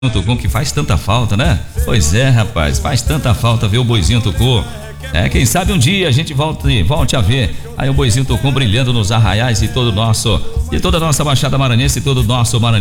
Tucum, que faz tanta falta, né? Pois é, rapaz, faz tanta falta ver o Boizinho Tucum. Quem sabe um dia a gente volte a ver aí o Boizinho Tucum brilhando nos arraiais e toda a nossa Baixada Maranhense e todo o nosso Maranhão.